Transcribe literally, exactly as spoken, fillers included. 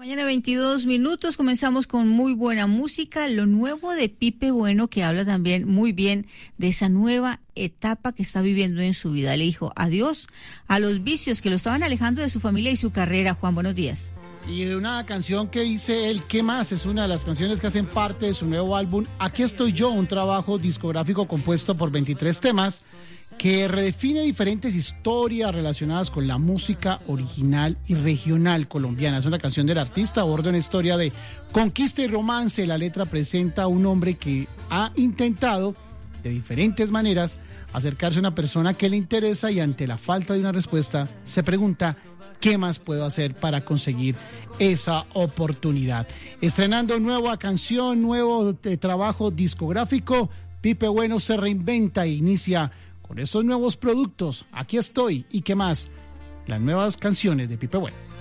Mañana veintidós minutos, comenzamos con muy buena música, lo nuevo de Pipe Bueno, que habla también muy bien de esa nueva etapa que está viviendo en su vida. Le dijo adiós a los vicios que lo estaban alejando de su familia y su carrera. Juan, buenos días. Y de una canción que dice él, ¿qué más? Es una de las canciones que hacen parte de su nuevo álbum, Aquí estoy yo, un trabajo discográfico compuesto por veintitrés temas, que redefine diferentes historias relacionadas con la música original y regional colombiana. Es una canción del artista, aborda una historia de conquista y romance. La letra presenta a un hombre que ha intentado de diferentes maneras acercarse a una persona que le interesa y ante la falta de una respuesta se pregunta ¿qué más puedo hacer para conseguir esa oportunidad? Estrenando nueva canción, nuevo eh, trabajo discográfico, Pipe Bueno se reinventa e inicia con esos nuevos productos. Aquí estoy y qué más, las nuevas canciones de Pipe Bueno.